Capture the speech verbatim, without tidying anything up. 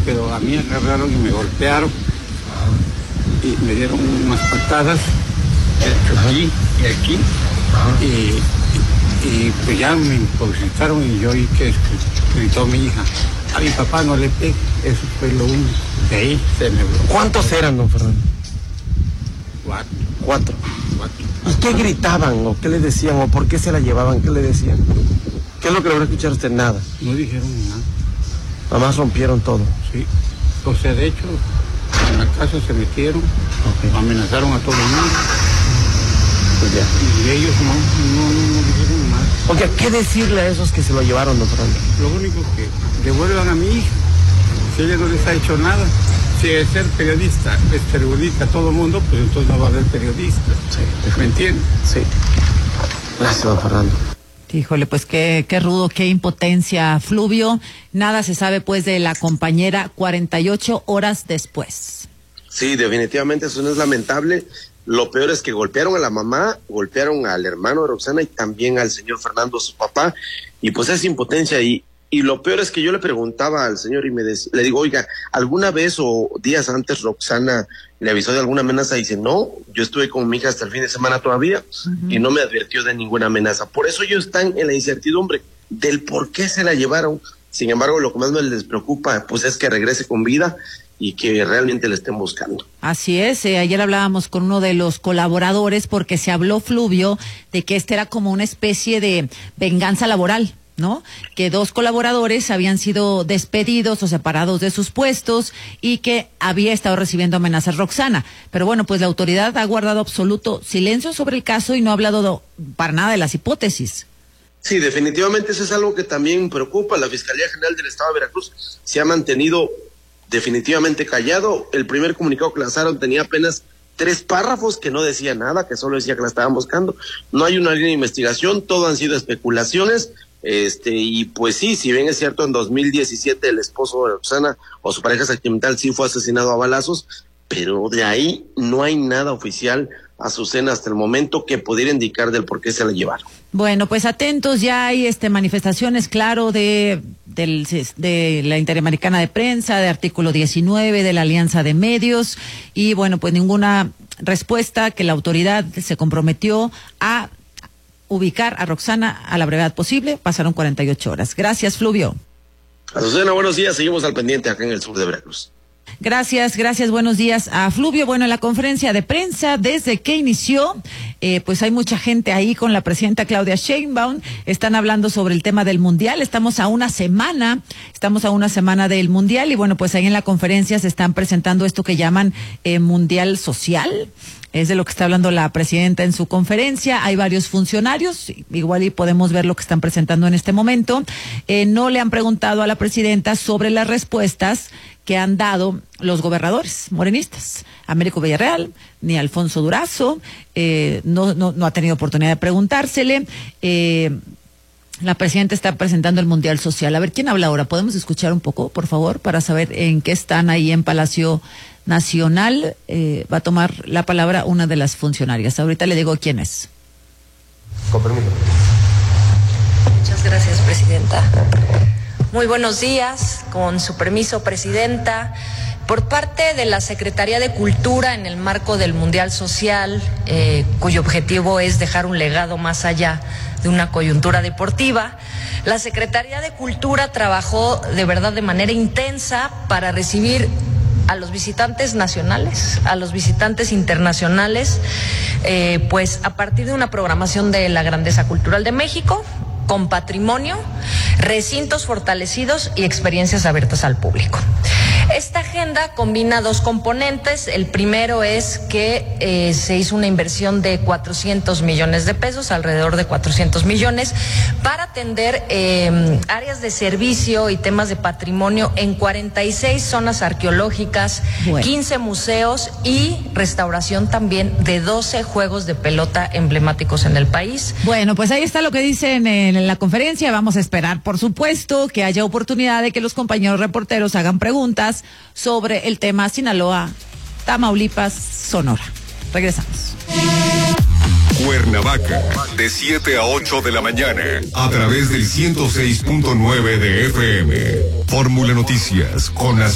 pero a mí agarraron y me golpearon y me dieron unas patadas aquí y aquí y, y, y pues ya me intoxicaron y yo oí que gritó mi hija, a mi papá no le pegue, eso fue lo único, de ahí se me bloqueó. ¿Cuántos eran, don Fernando? Cuatro. Cuatro. Cuatro. ¿Y qué gritaban o qué le decían o por qué se la llevaban? ¿Qué le decían? ¿Qué es lo que logró escuchar usted? Nada. No dijeron nada. Nada más rompieron todo. Sí. O sea, de hecho, en la casa se metieron, okay. Amenazaron a todo el mundo. Pues ya. Y ellos no, no, no, no dijeron nada. Ok, ¿qué decirle a esos que se lo llevaron, don Fernando? Lo único que devuelvan a mi hija. Si ella no les ha hecho nada. Si es ser periodista, es periodista todo el mundo, pues entonces no va a haber periodistas. Sí. ¿Me entiendes? Sí. Gracias, don Fernando. Híjole, pues qué, qué rudo, qué impotencia, Fluvio. Nada se sabe, pues, de la compañera cuarenta y ocho horas después. Sí, definitivamente eso no es lamentable. Lo peor es que golpearon a la mamá, golpearon al hermano de Roxana y también al señor Fernando, su papá, y pues es impotencia. Y, y lo peor es que yo le preguntaba al señor y me dec- le digo, oiga, ¿alguna vez o días antes Roxana le avisó de alguna amenaza? Y dice, no, yo estuve con mi hija hasta el fin de semana todavía uh-huh. y no me advirtió de ninguna amenaza. Por eso ellos están en la incertidumbre del por qué se la llevaron. Sin embargo, lo que más me les preocupa pues es que regrese con vida y que realmente la estén buscando. Así es, eh, ayer hablábamos con uno de los colaboradores porque se habló, Fluvio, de que este era como una especie de venganza laboral, ¿no? Que dos colaboradores habían sido despedidos o separados de sus puestos y que había estado recibiendo amenazas Roxana. Pero bueno, pues la autoridad ha guardado absoluto silencio sobre el caso y no ha hablado de, para nada de las hipótesis. Sí, definitivamente eso es algo que también preocupa. La Fiscalía General del Estado de Veracruz se ha mantenido definitivamente callado. El primer comunicado que lanzaron tenía apenas tres párrafos que no decía nada, que solo decía que la estaban buscando. No hay una línea de investigación, todo han sido especulaciones. Este, y pues sí, si bien es cierto, en dos mil diecisiete el esposo de Roxana o su pareja sentimental sí fue asesinado a balazos, pero de ahí no hay nada oficial, Azucena, hasta el momento que pudiera indicar del por qué se la llevaron. Bueno, pues atentos, ya hay este manifestaciones, claro, de del, de la Interamericana de Prensa, de Artículo diecinueve, de la Alianza de Medios, y bueno, pues ninguna respuesta, que la autoridad se comprometió a ubicar a Roxana a la brevedad posible. Pasaron cuarenta y ocho horas. Gracias, Fluvio. Azucena, buenos días, seguimos al pendiente acá en el sur de Veracruz. Gracias, gracias, buenos días a Fluvio. Bueno, en la conferencia de prensa, desde que inició, eh, pues hay mucha gente ahí con la presidenta Claudia Sheinbaum, están hablando sobre el tema del Mundial, estamos a una semana, estamos a una semana del Mundial, y bueno, pues ahí en la conferencia se están presentando esto que llaman eh, Mundial Social. Es de lo que está hablando la presidenta en su conferencia. Hay varios funcionarios, igual y podemos ver lo que están presentando en este momento. Eh, no le han preguntado a la presidenta sobre las respuestas que han dado los gobernadores morenistas, Américo Villarreal, ni Alfonso Durazo, eh, no, no, no ha tenido oportunidad de preguntársele. Eh, la presidenta está presentando el Mundial Social. A ver, ¿quién habla ahora? ¿Podemos escuchar un poco, por favor, para saber en qué están ahí en Palacio Nacional? Eh, va a tomar la palabra una de las funcionarias. Ahorita le digo quién es. Con permiso. Muchas gracias, presidenta. Muy buenos días, con su permiso, presidenta. Por parte de la Secretaría de Cultura, en el marco del Mundial Social, eh, cuyo objetivo es dejar un legado más allá de una coyuntura deportiva, la Secretaría de Cultura trabajó de verdad de manera intensa para recibir a los visitantes nacionales, a los visitantes internacionales, eh, pues a partir de una programación de la grandeza cultural de México, con patrimonio, recintos fortalecidos y experiencias abiertas al público. Esta agenda combina dos componentes. El primero es que eh, se hizo una inversión de cuatrocientos millones de pesos, alrededor de cuatrocientos millones, para atender eh, áreas de servicio y temas de patrimonio en cuarenta y seis zonas arqueológicas, bueno. quince museos y restauración también de doce juegos de pelota emblemáticos en el país. Bueno, pues ahí está lo que dicen en la conferencia. Vamos a esperar, por supuesto, que haya oportunidad de que los compañeros reporteros hagan preguntas sobre el tema Sinaloa, Tamaulipas, Sonora. Regresamos. Cuernavaca, de siete a ocho de la mañana, a través del ciento seis punto nueve de F M. Fórmula Noticias con